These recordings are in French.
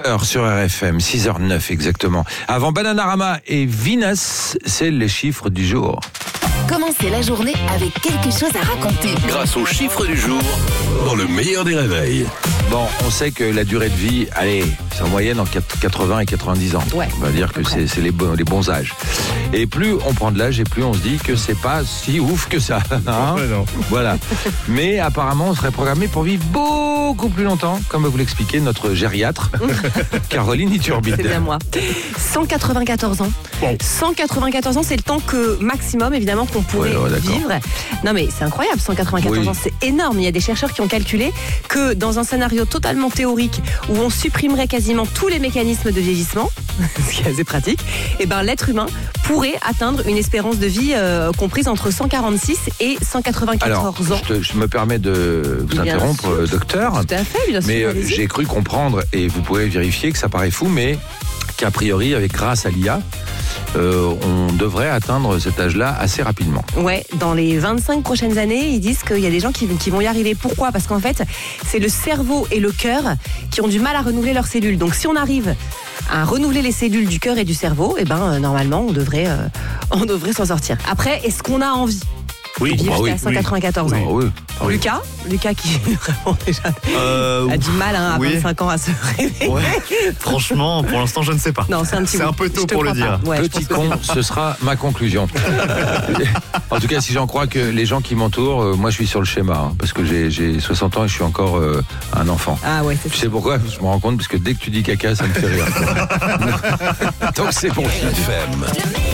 Heure sur RFM, 6h09 exactement. Avant Bananarama et Venus, c'est les chiffres du jour. Commencez la journée avec quelque chose à raconter. Grâce aux chiffres du jour, dans le meilleur des réveils. Bon, on sait que la durée de vie, allez, c'est en moyenne en 80 et 90 ans. Ouais, on va dire que c'est les bons âges. Et plus on prend de l'âge et plus on se dit que c'est pas si ouf que ça. Hein, voilà. Mais apparemment, on serait programmé pour vivre beaucoup plus longtemps, comme va vous l'expliquer notre gériatre, Caroline Iturbide. C'est bien moi. 194 ans. Bon. 194 ans, c'est le temps que maximum, évidemment, qu'on pourrait vivre. Non, mais c'est incroyable, 194 ans, c'est énorme. Il y a des chercheurs qui ont calculé que dans un scénario totalement théorique où on supprimerait quasiment tous les mécanismes de vieillissement, ce qui est assez pratique, et ben l'être humain pourrait atteindre une espérance de vie comprise entre 146 et 194 ans. Je me permets de vous interrompre, docteur. Tout à fait, bien sûr. Mais j'ai cru comprendre, et vous pouvez vérifier que ça paraît fou, mais qu'a priori, grâce à l'IA, on devrait atteindre cet âge-là assez rapidement. Ouais, dans les 25 prochaines années, ils disent qu'il y a des gens qui vont y arriver. Pourquoi ? Parce qu'en fait, c'est le cerveau et le cœur qui ont du mal à renouveler leurs cellules. Donc si on arrive à renouveler les cellules du cœur et du cerveau, et normalement, on devrait s'en sortir. Après, est-ce qu'on a envie de vivre jusqu'à 194 ans. Oui. Lucas qui vraiment déjà a du mal à 25 ans à se réveiller. Ouais. Franchement, pour l'instant, je ne sais pas. Non, c'est un peu tôt pour le dire. Ouais, petit con, ce sera ma conclusion. En tout cas, si j'en crois que les gens qui m'entourent, moi je suis sur le schéma, parce que j'ai 60 ans et je suis encore un enfant. Ah ouais, c'est ça. Tu sais pourquoi ? Je me rends compte, parce que dès que tu dis caca, ça me fait rire. Donc c'est bon. RFM.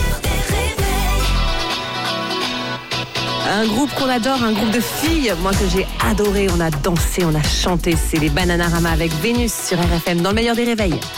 Un groupe qu'on adore, un groupe de filles, moi que j'ai adoré, on a dansé, on a chanté, c'est les Bananarama avec Vénus sur RFM dans le meilleur des réveils.